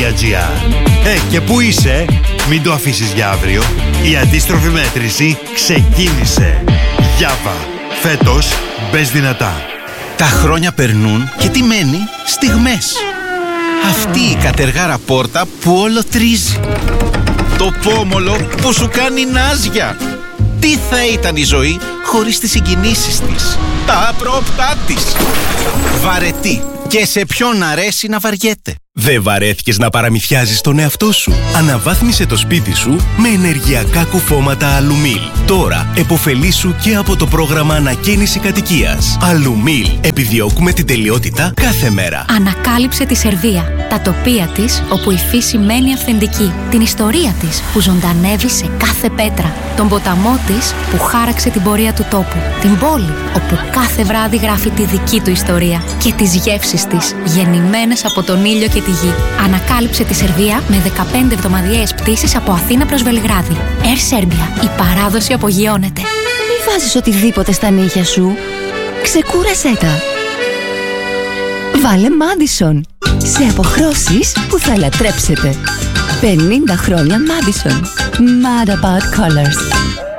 www.petsgp.gr. Και πού είσαι? Μην το αφήσεις για αύριο. Η αντίστροφη μέτρηση ξεκίνησε. Γιάβα. Φέτος μπες δυνατά. Τα χρόνια περνούν και τι μένει? Στιγμές. Αυτή η κατεργάρα πόρτα που όλο τρίζει. Το πόμολο που σου κάνει νάζια. Τι θα ήταν η ζωή χωρίς τις συγκινήσεις της, τα απρόπτά της. Βαρετή. Και σε ποιον αρέσει να βαριέται. Δεν βαρέθηκες να παραμυθιάζεις τον εαυτό σου? Αναβάθμισε το σπίτι σου με ενεργειακά κουφώματα Αλουμίλ. Τώρα επωφελήσου και από το πρόγραμμα ανακαίνιση κατοικίας. Αλουμίλ. Επιδιώκουμε την τελειότητα κάθε μέρα. Ανακάλυψε τη Σερβία. Τα τοπία της όπου η φύση μένει αυθεντική. Την ιστορία της που ζωντανεύει σε κάθε πέτρα. Τον ποταμό της που χάραξε την πορεία του τόπου. Την πόλη όπου κάθε βράδυ γράφει τη δική του ιστορία. Και τις γεύσεις της γεννημένες από τον ήλιο και τη γη. Ανακάλυψε τη Σερβία με 15 εβδομαδιαίες πτήσεις από Αθήνα προς Βελιγράδι. Air Serbia. Η παράδοση απογειώνεται. Μη βάζεις οτιδήποτε στα νύχια σου. Ξεκούρασέ τα. Βάλε Madison. Σε αποχρώσεις που θα λατρέψετε. 50 χρόνια Madison. Mad about colors.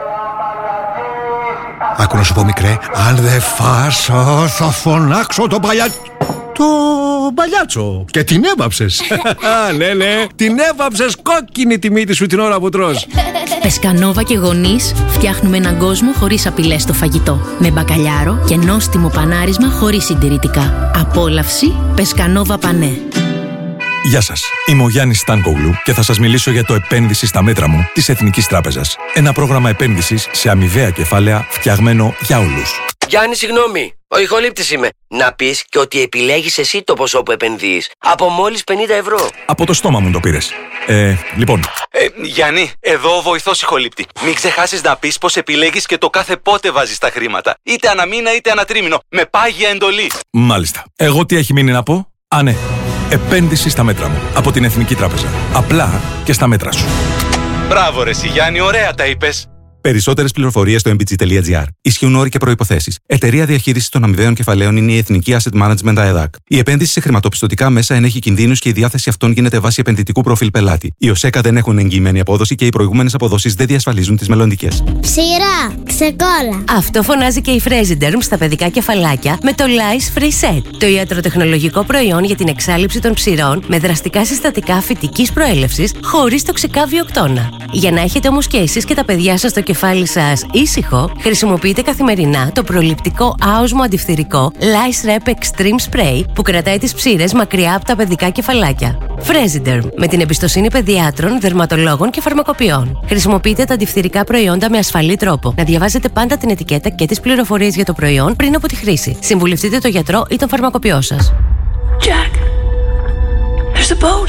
Άκου να σου πω, μικρέ, αν δεν φάσω θα φωνάξω τον παλιάτσο. Το παλιάτσο. Και την έβαψες. Ναι, την έβαψες κόκκινη τη μύτη σου την ώρα που τρως. Πεσκανόβα και γονείς φτιάχνουμε έναν κόσμο χωρίς απειλές στο φαγητό. Με μπακαλιάρο και νόστιμο πανάρισμα χωρίς συντηρητικά. Απόλαυση Πεσκανόβα Πανέ. Γεια σας, είμαι ο Γιάννης Στάνκογλου και θα σας μιλήσω για το επένδυση στα μέτρα μου της Εθνικής Τράπεζας. Ένα πρόγραμμα επένδυσης σε αμοιβαία κεφάλαια φτιαγμένο για όλους. Γιάννη, συγγνώμη, ο ηχολήπτης είμαι. Να πεις και ότι επιλέγεις εσύ το ποσό που επενδύεις. Από μόλις 50 ευρώ. Από το στόμα μου το πήρες. Λοιπόν. Γιάννη, εδώ ο βοηθός ηχολήπτη. Μην ξεχάσεις να πεις πως επιλέγεις και το κάθε πότε βάζεις τα χρήματα. Είτε ανά μήνα είτε ανά τρίμηνο. Με πάγια εντολή. Μάλιστα. Εγώ τι έχει μείνει να πω? Ναι. Επένδυση στα μέτρα μου. Από την Εθνική Τράπεζα. Απλά και στα μέτρα σου. Μπράβο ρε Γιάννη, ωραία τα είπες. Περισσότερες πληροφορίες στο mbg.gr. Ισχύουν όροι και προϋποθέσεις. Εταιρεία διαχείρισης των αμοιβαίων κεφαλαίων είναι η Εθνική Asset Management ΑΕΔΑΚ. Η επένδυση σε χρηματοπιστωτικά μέσα ενέχει κινδύνους και η διάθεση αυτών γίνεται βάσει επενδυτικού προφίλ πελάτη. Οι ΟΣΕΚΑ δεν έχουν εγγυημένη απόδοση και οι προηγούμενες αποδόσεις δεν διασφαλίζουν τις μελλοντικές. Σειρά, ξεκόλα. Αυτό φωνάζει και η Fresiderm στα παιδικά κεφαλάκια με το Lice Free Set. Το ιατροτεχνολογικό προϊόν για την εξάλειψη των ψηρών με δραστικά συστατικά φυτικής προέλευσης χωρίς τοξικά βιοκτώνα. Για να έχετε όμως και εσείς και τα παιδιά σας το κεφάλι σας ήσυχο, χρησιμοποιείτε καθημερινά το προληπτικό άοσμο αντιφθυρικό Lice Rep Extreme Spray που κρατάει τις ψήρες μακριά από τα παιδικά κεφαλάκια. Fresiderm, με την εμπιστοσύνη παιδιάτρων, δερματολόγων και φαρμακοποιών. Χρησιμοποιείτε τα αντιφθυρικά προϊόντα με ασφαλή τρόπο. Να διαβάζετε πάντα την ετικέτα και τις πληροφορίες για το προϊόν πριν από τη χρήση. Συμβουλευτείτε τον γιατρό ή τον φαρμακοποιό σας. Jack, there's a boat.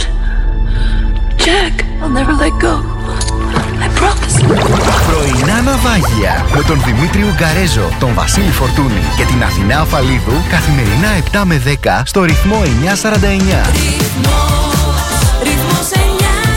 Jack, I'll never let go. I promise. Πρωινά ναυάγια με τον Δημήτρη Ουγκαρέζο, τον Βασίλη Φορτούνη και την Αθηνά Αφαλίδου καθημερινά 7 με 10 στο ρυθμό 949. Ρυθμός 949.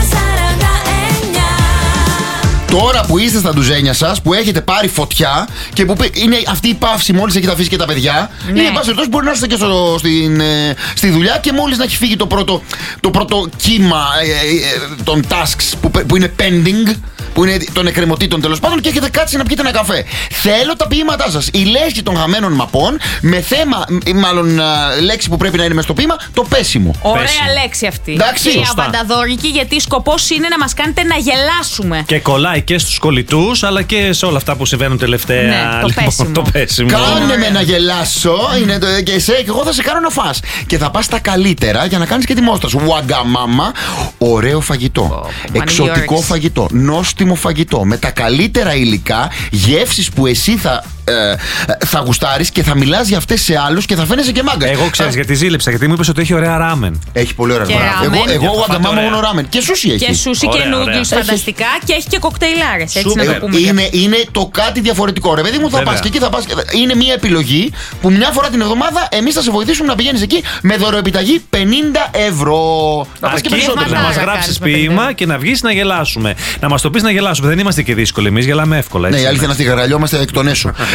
Τώρα που είστε στα ντουζένια σας, που έχετε πάρει φωτιά και που είναι αυτή η παύση μόλις έχετε αφήσει και τα παιδιά, ναι. είναι πάση μπορεί να είστε και στη δουλειά και μόλις να έχει φύγει το πρώτο κύμα των tasks που είναι pending, που είναι των εκκρεμωτήτων τέλος πάντων, και έχετε κάτσει να πιείτε ένα καφέ. Θέλω τα ποίηματά σας. Η λέσχη των χαμένων μαπών με θέμα, μάλλον λέξη που πρέπει να είναι μες στο ποίημα, το πέσιμο. Ωραία λέξη αυτή. Εντάξει. Και αβανταδόρικη, γιατί σκοπός είναι να μας κάνετε να γελάσουμε. Και κολλάει και στους κολλητούς, αλλά και σε όλα αυτά που συμβαίνουν τελευταία. Ναι, το πέσιμο. Κάνε με να γελάσω, και εσύ και εγώ θα σε κάνω να φας. Και θα πας στα καλύτερα για να κάνεις και τη μόστρα σου. Ουαγκαμάμα, ωραίο φαγητό. Εξωτικό φαγητό. Νόστιμο φαγητό. Με τα καλύτερα υλικά, γεύσεις που εσύ θα γουστάρεις και θα μιλάς για αυτές σε άλλους και θα φαίνεσαι και μάγκα. Εγώ ξέρεις γιατί ζήλεψα, γιατί μου είπες ότι έχει ωραία ράμεν. Έχει πολύ ωραία ράμεν. Εγώ ουαγκαμάμα μόνο ράμεν. Και σούσι έχει. Και σούσι και νούντλς φανταστικά και έχει και κοκτέιλάρες. Έτσι να το πούμε. Είναι το κάτι διαφορετικό. Ρε παιδί μου, θα πας και εκεί, θα πας. Είναι μια επιλογή που μια φορά την εβδομάδα εμείς θα σε βοηθήσουμε να πηγαίνεις εκεί με δωροεπιταγή 50 ευρώ. Αρκεί να μας γράψεις ποίημα και να βγεις να γελάσουμε. Να μας το πεις να γελάσουμε. Δεν είμαστε και δύσκολοι εμείς, γελάμε εύκολα. Ναι, η αλήθεια είναι αυτή, γαραλιόμαστε εκ των έσω.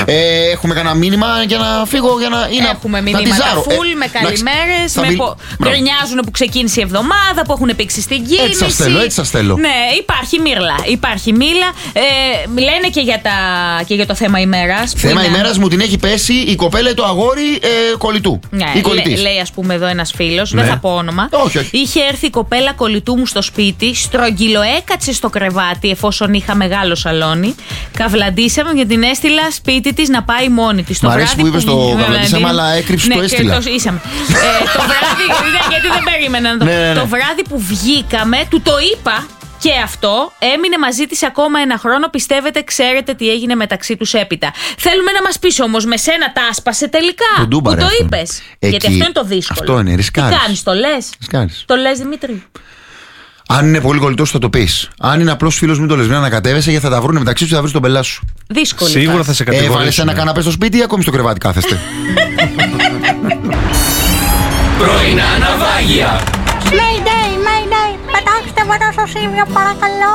Έχουμε κανένα μήνυμα για να φύγω, για να. Έχουμε μηνύματα full με καλημέρες. Γκρινιάζουν που ξεκίνησε η εβδομάδα, που έχουν πήξει στην κίνηση. Έτσι σας θέλω. Ναι, υπάρχει μίλα. Λένε και για το θέμα ημέρας. Θέμα ημέρας μου την έχει πέσει η κοπέλα ή το αγόρι κολλητού. Ναι, λέει ας πούμε εδώ ένας φίλος, Ναι. δεν θα πω όνομα. Όχι. Είχε έρθει η κοπέλα κολλητού μου στο σπίτι, στρογγυλοέκατσε στο κρεβάτι εφόσον είχα μεγάλο σαλόνι. Καυλαντήσαμε και την έστειλα σπίτι της να πάει μόνη της. Μ' αρέσει που είπες το καυλαντήσαμε, αλλά έκρυψε το έστειλα. Το βράδυ, γιατί δεν περίμενα. Ναι. Το βράδυ που βγήκαμε, του το είπα. Και αυτό έμεινε μαζί της ακόμα ένα χρόνο. Πιστεύετε, ξέρετε τι έγινε μεταξύ τους έπειτα. Θέλουμε να μας πεις όμως, με σένα τα άσπασε τελικά. Που το είπες. Γιατί αυτό είναι το δύσκολο. Αυτό είναι, ρισκάρεις. Τι κάνεις, το λες. Το λες, Δημήτρη. Αν είναι πολύ κολλητός θα το πεις. Αν είναι απλός φίλος μην το λες. Μην ανακατεύεσαι γιατί θα τα βρούνε μεταξύ τους και θα βρεις τον πελά σου. Δύσκολη. Σίγουρα θα σε κατηγορήσουν. Έβαλες ένα καναπέ στο σπίτι ή ακόμη στο κρεβάτι κάθεστε. Πρωινά ναυάγια. Mayday, Mayday, πετάξτε με το σωσίβιο παρακαλώ.